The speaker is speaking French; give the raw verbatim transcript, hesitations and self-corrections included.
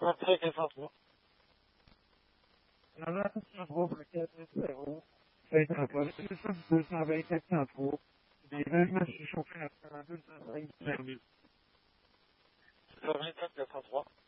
vingt-trois quatre-vingt-trois. La nation groupe quatre zéro. C'est un police deux cent vingt-quatre centraux. Des événements se sont faits à deux cent vingt-cinq mille. vingt-quatre quatre-vingt-trois.